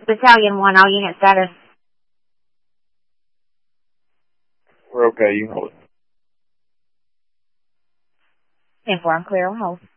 Battalion 1, all unit status. We're okay, you can hold. Inform clear on hold.